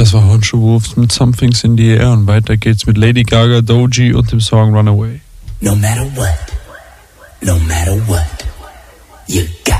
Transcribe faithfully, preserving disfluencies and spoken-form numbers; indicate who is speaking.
Speaker 1: Das war Honshu Wolf mit Something's in the Air und weiter geht's mit Lady Gaga, Doji und dem Song Runaway.
Speaker 2: No matter what, no matter what, you got